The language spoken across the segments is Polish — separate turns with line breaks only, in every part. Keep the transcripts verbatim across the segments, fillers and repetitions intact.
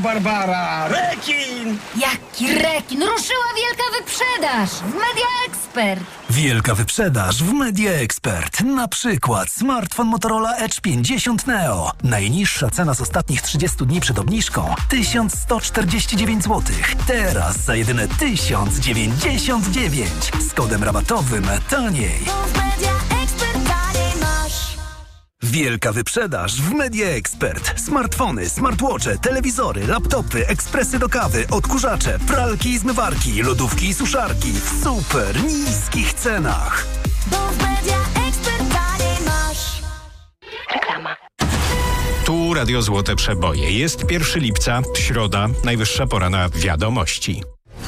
Barbara! Rekin!
Jaki rekin? Ruszyła wielka wyprzedaż w Media Expert.
Wielka wyprzedaż w Media Expert. Na przykład smartfon Motorola Edge pięćdziesiąt Neo. Najniższa cena z ostatnich trzydziestu dni przed obniżką tysiąc sto czterdzieści dziewięć złotych. Teraz za jedyne tysiąc dziewięćdziesiąt dziewięć. Z kodem rabatowym taniej. Wielka wyprzedaż w Media Expert. Smartfony, smartwatche, telewizory, laptopy, ekspresy do kawy, odkurzacze, pralki i zmywarki, lodówki i suszarki w super niskich cenach.
Bo w Media Expert taniej masz.
Reklama.
Tu Radio Złote Przeboje. Jest pierwszego lipca, środa, najwyższa pora na wiadomości.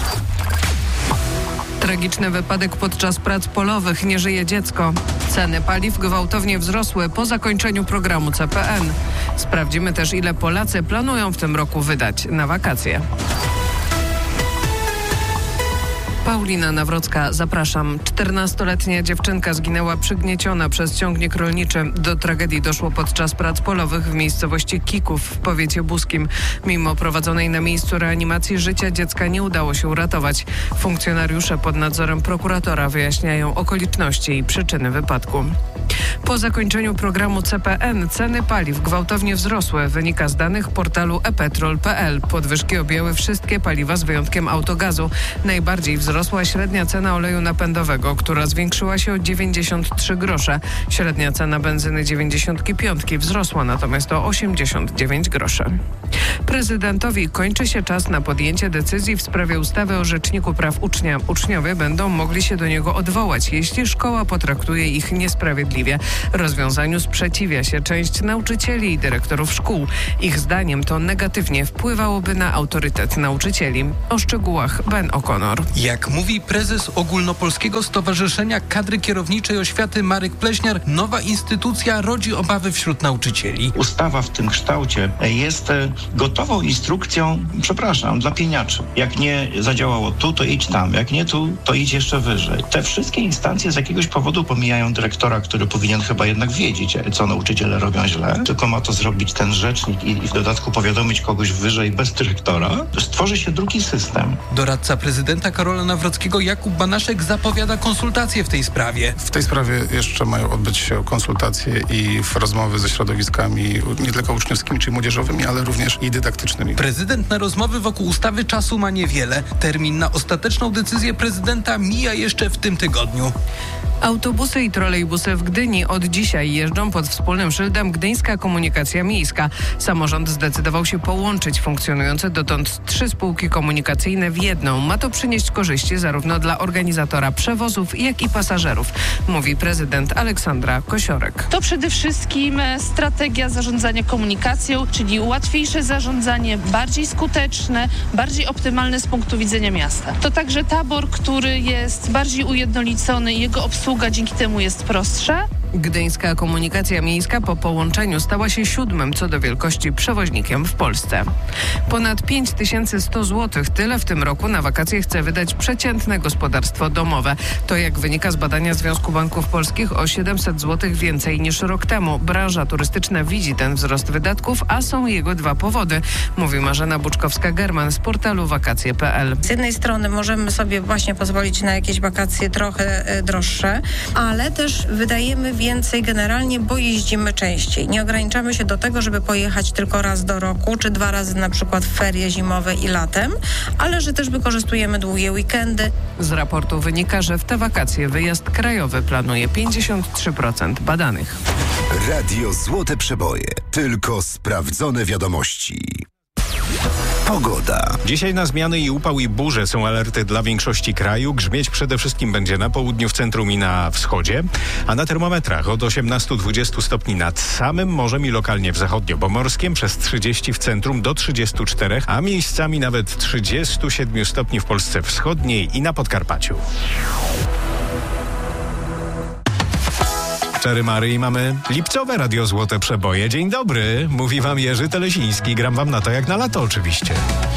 Tragiczny wypadek podczas prac polowych. Nie żyje dziecko. Ceny paliw gwałtownie wzrosły po zakończeniu programu C P N. Sprawdzimy też, ile Polacy planują w tym roku wydać na wakacje. Paulina Nawrocka, zapraszam. czternastoletnia dziewczynka zginęła przygnieciona przez ciągnik rolniczy. Do tragedii doszło podczas prac polowych w miejscowości Kików w powiecie buskim. Mimo prowadzonej na miejscu reanimacji życia dziecka nie udało się uratować. Funkcjonariusze pod nadzorem prokuratora wyjaśniają okoliczności i przyczyny wypadku. Po zakończeniu programu C P N ceny paliw gwałtownie wzrosły, wynika z danych portalu e petrol kropka p l. Podwyżki objęły wszystkie paliwa z wyjątkiem autogazu. Najbardziej wzrosła średnia cena oleju napędowego, która zwiększyła się o dziewięćdziesiąt trzy grosze. Średnia cena benzyny dziewięćdziesiąt pięć wzrosła natomiast o osiemdziesiąt dziewięć groszy. Prezydentowi kończy się czas na podjęcie decyzji w sprawie ustawy o Rzeczniku Praw Ucznia. Uczniowie będą mogli się do niego odwołać, jeśli szkoła potraktuje ich niesprawiedliwie. Rozwiązaniu sprzeciwia się część nauczycieli i dyrektorów szkół. Ich zdaniem to negatywnie wpływałoby na autorytet nauczycieli. O szczegółach Ben O'Connor.
Jak mówi prezes Ogólnopolskiego Stowarzyszenia Kadry Kierowniczej Oświaty Marek Pleśniar, nowa instytucja rodzi obawy wśród nauczycieli.
Ustawa w tym kształcie jest gotową instrukcją, przepraszam, dla pieniaczy. Jak nie zadziałało tu, to idź tam. Jak nie tu, to idź jeszcze wyżej. Te wszystkie instancje z jakiegoś powodu pomijają dyrektora, który powinien chyba jednak wiedzieć, co nauczyciele robią źle, tylko ma to zrobić ten rzecznik i, i w dodatku powiadomić kogoś wyżej bez dyrektora. Stworzy się drugi system.
Doradca prezydenta Karola Nawrockiego Jakub Banaszek zapowiada konsultacje w tej sprawie.
W tej sprawie jeszcze mają odbyć się konsultacje i rozmowy ze środowiskami nie tylko uczniowskimi czy młodzieżowymi, ale również i dydaktycznymi.
Prezydent na rozmowy wokół ustawy czasu ma niewiele. Termin na ostateczną decyzję prezydenta mija jeszcze w tym tygodniu.
Autobusy i trolejbusy w Gdyni od dzisiaj jeżdżą pod wspólnym szyldem Gdyńska Komunikacja Miejska. Samorząd zdecydował się połączyć funkcjonujące dotąd trzy spółki komunikacyjne w jedną. Ma to przynieść korzyści zarówno dla organizatora przewozów, jak i pasażerów, mówi prezydent Aleksandra Kosiorek.
To przede wszystkim strategia zarządzania komunikacją, czyli łatwiejsze zarządzanie, bardziej skuteczne, bardziej optymalne z punktu widzenia miasta. To także tabor, który jest bardziej ujednolicony i jego obsługa dzięki temu jest prostsza.
Gdyńska Komunikacja Miejska po połączeniu stała się siódmym co do wielkości przewoźnikiem w Polsce. Ponad pięć tysięcy sto złotych tyle w tym roku na wakacje chce wydać przeciętne gospodarstwo domowe. To jak wynika z badania Związku Banków Polskich o siedemset złotych więcej niż rok temu. Branża turystyczna widzi ten wzrost wydatków, a są jego dwa powody, mówi Marzena Buczkowska-German z portalu wakacje kropka p l.
Z jednej strony możemy sobie właśnie pozwolić na jakieś wakacje trochę droższe, ale też wydajemy więcej generalnie, bo jeździmy częściej. Nie ograniczamy się do tego, żeby pojechać tylko raz do roku, czy dwa razy na przykład w ferie zimowe i latem, ale że też wykorzystujemy długie weekendy.
Z raportu wynika, że w te wakacje wyjazd krajowy planuje pięćdziesiąt trzy procent badanych.
Radio Złote Przeboje. Tylko sprawdzone wiadomości. Pogoda.
Dzisiaj na zmiany i upał i burze są alerty dla większości kraju. Grzmieć przede wszystkim będzie na południu, w centrum i na wschodzie. A na termometrach od osiemnastu do dwudziestu stopni nad samym morzem i lokalnie w zachodniopomorskiem, przez trzydzieści w centrum do trzydziestu czterech, a miejscami nawet trzydziestu siedmiu stopni w Polsce wschodniej i na Podkarpaciu. Czary Mary i mamy lipcowe Radio Złote Przeboje. Dzień dobry, mówi wam Jerzy Telesiński. Gram wam na to jak na lato oczywiście.